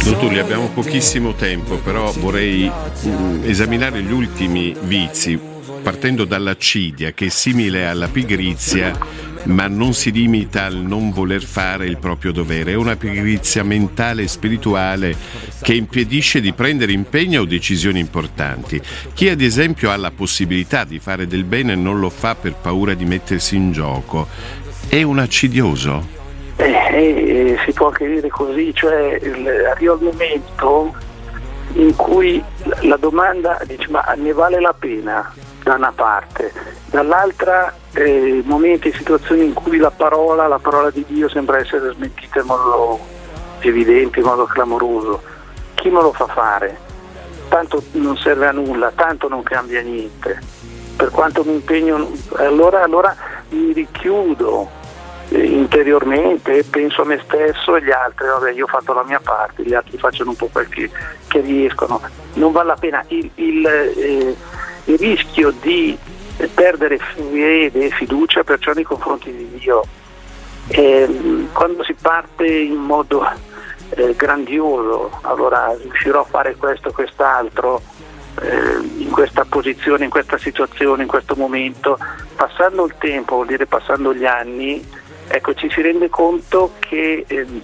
Don Tullio, abbiamo pochissimo tempo, però vorrei esaminare gli ultimi vizi, partendo dall'accidia, che è simile alla pigrizia, ma non si limita al non voler fare il proprio dovere. È una pigrizia mentale e spirituale che impedisce di prendere impegno o decisioni importanti. Chi ad esempio ha la possibilità di fare del bene non lo fa per paura di mettersi in gioco. È un accidioso? Si può anche dire così, cioè arriva il momento in cui la domanda dice: ma ne vale la pena, da una parte, dall'altra momenti e situazioni in cui la parola di Dio sembra essere smentita in modo evidente, in modo clamoroso. Chi me lo fa fare? Tanto non serve a nulla, tanto non cambia niente. Per quanto mi impegno, allora mi richiudo interiormente, penso a me stesso e gli altri, vabbè, io ho fatto la mia parte, gli altri facciano un po' quel che riescono. Non vale la pena. Il rischio di perdere fede e fiducia perciò nei confronti di Dio, quando si parte in modo grandioso, allora riuscirò a fare questo o quest'altro, in questa posizione, in questa situazione, in questo momento. Passando il tempo, vuol dire passando gli anni, ecco, ci si rende conto che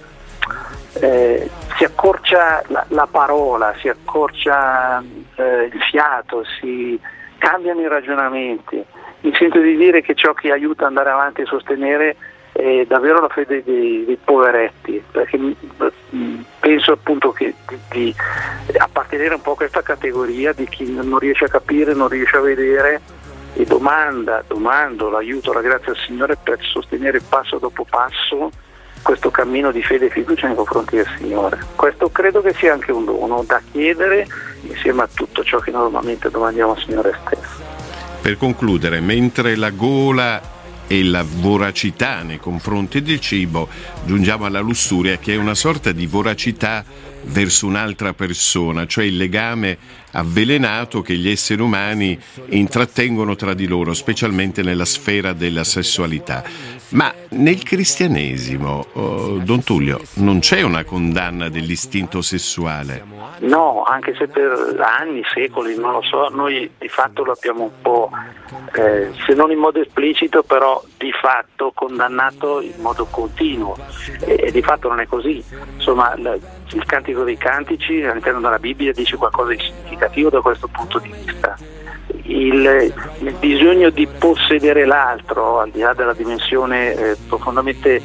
si accorcia la parola, si accorcia il fiato, si cambiano i ragionamenti. Mi sento di dire che ciò che aiuta ad andare avanti e sostenere è davvero la fede dei poveretti, perché penso appunto che di appartenere un po' a questa categoria di chi non riesce a capire, non riesce a vedere, e domando l'aiuto, la grazia del Signore per sostenere passo dopo passo questo cammino di fede e fiducia nei confronti del Signore. Questo credo che sia anche un dono da chiedere insieme a tutto ciò che normalmente domandiamo al Signore stesso. Per concludere, mentre la gola e la voracità nei confronti del cibo, giungiamo alla lussuria, che è una sorta di voracità verso un'altra persona, cioè il legame avvelenato che gli esseri umani intrattengono tra di loro, specialmente nella sfera della sessualità. Ma nel cristianesimo, Don Tullio, non c'è una condanna dell'istinto sessuale? No, anche se per anni, secoli, non lo so, noi di fatto lo abbiamo un po', se non in modo esplicito, però di fatto condannato in modo continuo, e di fatto non è così. Insomma, il Cantico dei Cantici all'interno della Bibbia dice qualcosa di significativo da questo punto di vista. Il bisogno di possedere l'altro, al di là della dimensione profondamente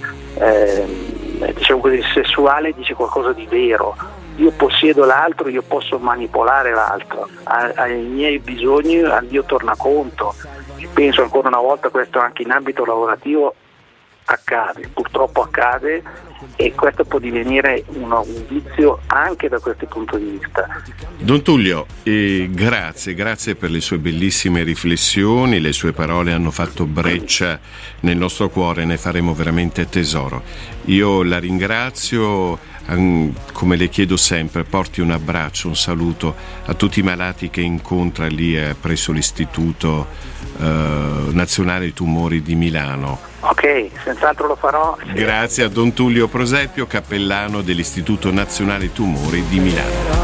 diciamo così sessuale, dice qualcosa di vero. Io possiedo l'altro, io posso manipolare l'altro ai miei bisogni, al mio tornaconto. Penso ancora una volta, questo anche in ambito lavorativo accade, purtroppo accade, e questo può divenire un vizio anche da questo punto di vista. Don Tullio, grazie per le sue bellissime riflessioni, le sue parole hanno fatto breccia nel nostro cuore, ne faremo veramente tesoro. Io la ringrazio, come le chiedo sempre, porti un abbraccio, un saluto a tutti i malati che incontra lì presso l'Istituto Nazionale Tumori di Milano. Ok, senz'altro lo farò. Grazie a Don Tullio Prosepio, cappellano dell'Istituto Nazionale Tumori di Milano.